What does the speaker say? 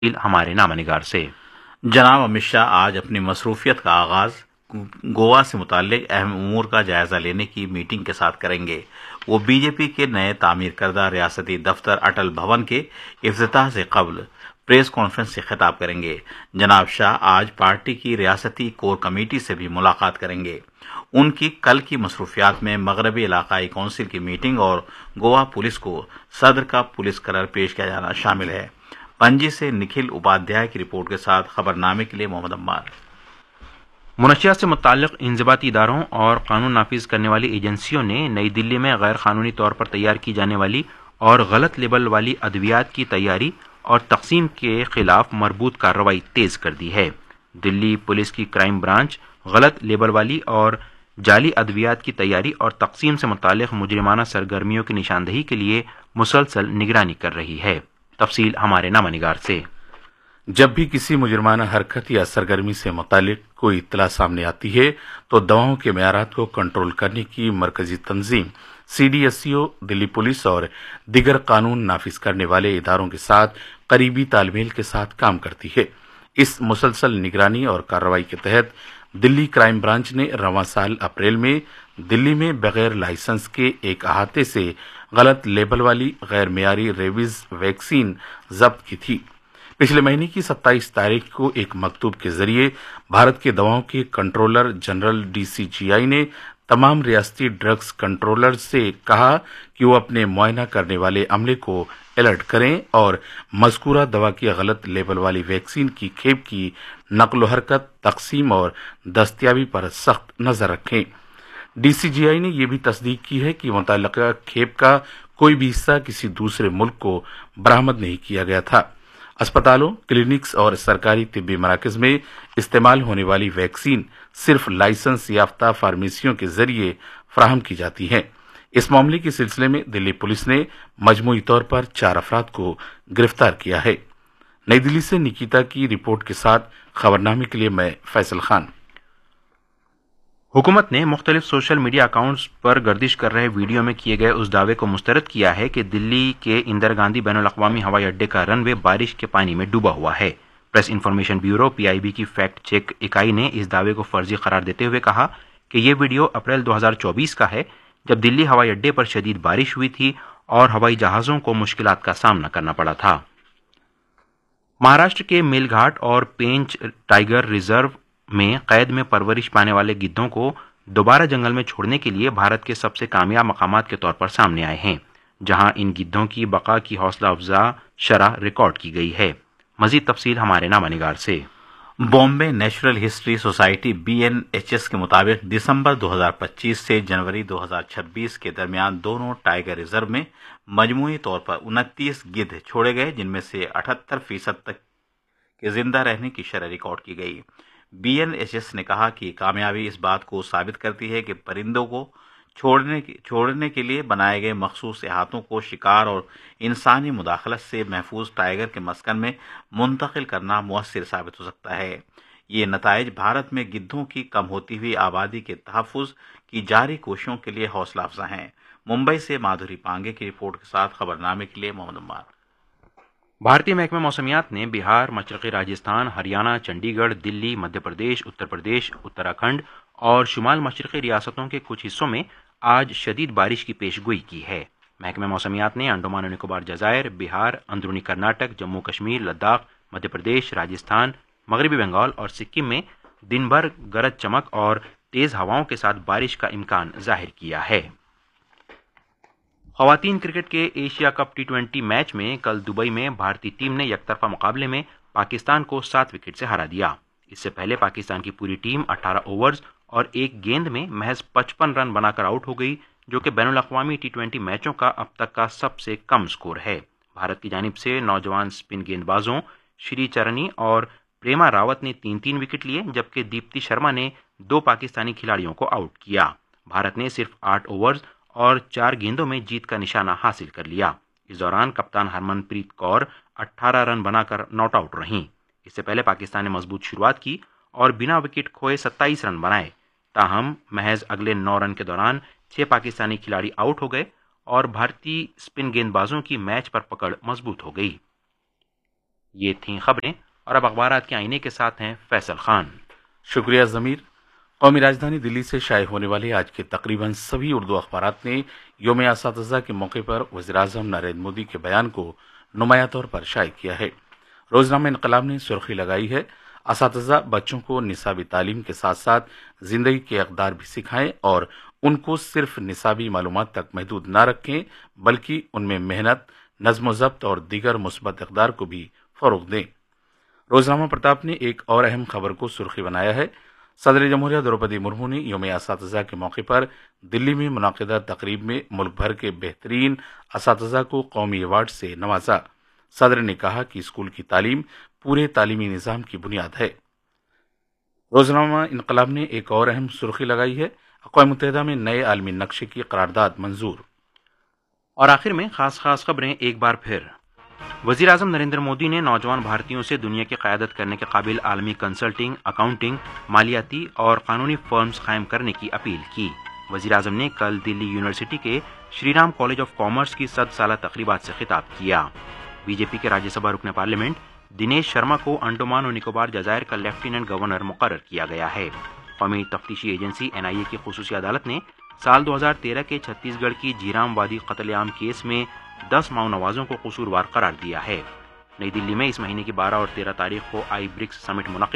ہمارے نامہ نگار سے۔ جناب امت شاہ آج اپنی مصروفیت کا آغاز گوا سے متعلق اہم امور کا جائزہ لینے کی میٹنگ کے ساتھ کریں گے۔ وہ بی جے پی کے نئے تعمیر کردہ ریاستی دفتر اٹل بھون کے افتتاح سے قبل پریس کانفرنس سے خطاب کریں گے۔ جناب شاہ آج پارٹی کی ریاستی کور کمیٹی سے بھی ملاقات کریں گے۔ ان کی کل کی مصروفیات میں مغربی علاقائی کونسل کی میٹنگ اور گوا پولیس کو صدر کا پولیس قرار پیش کیا جانا شامل ہے۔ پنجی سے نکھل اپادھیائے کی رپورٹ کے ساتھ خبر نامے کے لیے محمد عمار۔ منشیات سے متعلق انضباطی اداروں اور قانون نافذ کرنے والی ایجنسیوں نے نئی دلی میں غیر قانونی طور پر تیار کی جانے والی اور غلط لیبل والی ادویات کی تیاری اور تقسیم کے خلاف مربوط کارروائی تیز کر دی ہے۔ دلی پولیس کی کرائم برانچ غلط لیبل والی اور جعلی ادویات کی تیاری اور تقسیم سے متعلق مجرمانہ سرگرمیوں کی نشاندہی کے لیے مسلسل نگرانی کر رہی ہے۔ تفصیل ہمارے نامہ نگار سے۔ جب بھی کسی مجرمانہ حرکت یا سرگرمی سے متعلق کوئی اطلاع سامنے آتی ہے تو دواؤں کے معیارات کو کنٹرول کرنے کی مرکزی تنظیم CDSCO دلی پولیس اور دیگر قانون نافذ کرنے والے اداروں کے ساتھ قریبی تال میل کے ساتھ کام کرتی ہے۔ اس مسلسل نگرانی اور کارروائی کے تحت دلی کرائم برانچ نے رواں سال اپریل میں دلی میں بغیر لائسنس کے ایک احاطے سے غلط لیبل والی غیر معیاری ریبیز ویکسین ضبط کی تھی۔ پچھلے مہینے کی 27 تاریخ کو ایک مکتوب کے ذریعے بھارت کے دواؤں کے کنٹرولر جنرل DCGI نے تمام ریاستی ڈرگز کنٹرولر سے کہا کہ وہ اپنے معائنہ کرنے والے عملے کو الرٹ کریں اور مذکورہ دوا کی غلط لیبل والی ویکسین کی کھیپ کی نقل و حرکت، تقسیم اور دستیابی پر سخت نظر رکھیں۔ DCGI نے یہ بھی تصدیق کی ہے کہ متعلقہ کھیپ کا کوئی بھی حصہ کسی دوسرے ملک کو برآمد نہیں کیا گیا تھا۔ اسپتالوں، کلینکس اور سرکاری طبی مراکز میں استعمال ہونے والی ویکسین صرف لائسنس یافتہ فارمیسیوں کے ذریعے فراہم کی جاتی ہیں۔ اس معاملے کے سلسلے میں دلی پولیس نے مجموعی طور پر 4 افراد کو گرفتار کیا ہے۔ نئی دلی سے نکیتا کی رپورٹ کے ساتھ خبرنامے کے لیے میں فیصل خان۔ حکومت نے مختلف سوشل میڈیا اکاؤنٹس پر گردش کر رہے ویڈیو میں کیے گئے اس دعوے کو مسترد کیا ہے کہ دلی کے اندرا گاندھی بین الاقوامی ہوائی اڈے کا رن وے بارش کے پانی میں ڈوبا ہوا ہے۔ پریس انفارمیشن بیورو PIB کی فیکٹ چیک اکائی نے اس دعوے کو فرضی قرار دیتے ہوئے کہا کہ یہ ویڈیو اپریل 2024 کا ہے، جب دلی ہوائی اڈے پر شدید بارش ہوئی تھی اور ہوائی جہازوں کو مشکلات کا سامنا کرنا پڑا تھا۔ مہاراشٹر کے میل گھاٹ اور پینچ ٹائیگر ریزرو میں قید میں پرورش پانے والے گدھوں کو دوبارہ جنگل میں چھوڑنے کے لیے بھارت کے سب سے کامیاب مقامات کے طور پر سامنے آئے ہیں، جہاں ان گدھوں کی بقا کی حوصلہ افزا شرح ریکارڈ کی گئی ہے۔ مزید تفصیل ہمارے نامہ نگار سے۔ Bombay national history society BNHS کے مطابق دسمبر 2025 سے جنوری 2026 کے درمیان دونوں ٹائیگر ریزرو میں مجموعی طور پر 29 گدھ چھوڑے گئے، جن میں سے 78% تک کے زندہ رہنے کی شرح ریکارڈ کی گئی۔ BNHS نے کہا کہ کامیابی اس بات کو ثابت کرتی ہے کہ پرندوں کو چھوڑنے کے لیے بنائے گئے مخصوص احاطوں کو شکار اور انسانی مداخلت سے محفوظ ٹائیگر کے مسکن میں منتقل کرنا مؤثر ثابت ہو سکتا ہے۔ یہ نتائج بھارت میں گدھوں کی کم ہوتی ہوئی آبادی کے تحفظ کی جاری کوششوں کے لیے حوصلہ افزا ہیں۔ ممبئی سے مادھوری پانگے کی رپورٹ کے ساتھ خبرنامے کے لیے محمد عمار۔ بھارتی محکمہ موسمیات نے بہار، مشرقی راجستھان، ہریانہ، چنڈی گڑھ، دلی، مدھیہ پردیش، اتر پردیش، اتراکھنڈ اور شمال مشرقی ریاستوں کے کچھ حصوں میں آج شدید بارش کی پیش گوئی کی ہے۔ محکمہ موسمیات نے انڈمان و نکوبار جزائر، بہار، اندرونی کرناٹک، جموں کشمیر، لداخ، مدھیہ پردیش، راجستھان، مغربی بنگال اور سکم میں دن بھر گرج چمک اور تیز ہواؤں کے ساتھ بارش کا امکان ظاہر کیا ہے۔ خواتین کرکٹ کے ایشیا کپ T20 میچ میں کل دبئی میں بھارتی ٹیم نے یک طرفہ مقابلے میں پاکستان کو 7 وکٹ سے ہرا دیا۔ اس سے پہلے پاکستان کی پوری ٹیم 18 اوورز اور ایک گیند میں محض 55 رن بنا کر آؤٹ ہو گئی، جو کہ بین الاقوامی T20 میچوں کا اب تک کا سب سے کم سکور ہے۔ بھارت کی جانب سے نوجوان اسپن گیند بازوں شری چرنی اور پریما راوت نے 3 وکٹ لیے، جبکہ دیپتی شرما نے 2 پاکستانی کھلاڑیوں کو آؤٹ کیا۔ بھارت نے صرف 8 اوورز اور 4 گیندوں میں جیت کا نشانہ حاصل کر لیا۔ اس دوران کپتان ہرمن پریت کور 18 رن بنا کر ناٹ آؤٹ رہیں۔ اس سے پہلے پاکستان نے مضبوط شروعات کی اور بنا وکٹ کھوئے 27 رن بنائے، تاہم محض اگلے 9 رن کے دوران 6 پاکستانی کھلاڑی آؤٹ ہو گئے اور بھارتی اسپن گیند بازوں کی میچ پر پکڑ مضبوط ہو گئی۔ یہ تھیں خبریں، اور اب اخبارات کے آئینے کے ساتھ ہیں فیصل خان۔ شکریہ ضمیر۔ قومی راجدھانی دلی سے شائع ہونے والے آج کے تقریباً سبھی اردو اخبارات نے یوم اساتذہ کے موقع پر وزیر اعظم نریندر مودی کے بیان کو نمایاں طور پر شائع کیا ہے۔ روزنامہ انقلاب نے سرخی لگائی ہے، اساتذہ بچوں کو نصابی تعلیم کے ساتھ ساتھ زندگی کے اقدار بھی سکھائیں اور ان کو صرف نصابی معلومات تک محدود نہ رکھیں بلکہ ان میں محنت، نظم و ضبط اور دیگر مثبت اقدار کو بھی فروغ دیں۔ روزنامہ پرتاپ نے ایک اور اہم خبر کو سرخی بنایا ہے، صدر جمہوریہ دروپدی مرمو نے یوم اساتذہ کے موقع پر دلی میں منعقدہ تقریب میں ملک بھر کے بہترین اساتذہ کو قومی ایوارڈ سے نوازا۔ صدر نے کہا کہ اسکول کی تعلیم پورے تعلیمی نظام کی بنیاد ہے۔ روزنامہ انقلاب نے ایک اور اہم سرخی لگائی ہے، اقوام متحدہ میں نئے عالمی نقشے کی قرارداد منظور۔ اور آخر میں خاص خبریں ایک بار پھر۔ وزیر اعظم نریندر مودی نے نوجوان بھارتیوں سے دنیا کی قیادت کرنے کے قابل عالمی کنسلٹنگ، اکاؤنٹنگ، مالیاتی اور قانونی فرمز قائم کرنے کی اپیل کی۔ وزیر اعظم نے کل دلی یونیورسٹی کے Shri Ram college of commerce کی 100 سالہ تقریبات سے خطاب کیا۔ بی جے پی کے راجیہ سبھا رکن پارلیمنٹ دنیش شرما کو انڈمان اور نکوبار جزائر کا لیفٹیننٹ گورنر مقرر کیا گیا ہے۔ قومی تفتیشی ایجنسی NIA کی خصوصی عدالت نے سال 2013 کے چھتیس گڑھ کی جھیرام وادی قتل عام کیس میں 10 ماؤنوازوں کو قصوروار قرار دیا ہے۔ نئی دلی میں اس مہینے کی 12 اور 13 تاریخ کو برکس سمٹ منعقد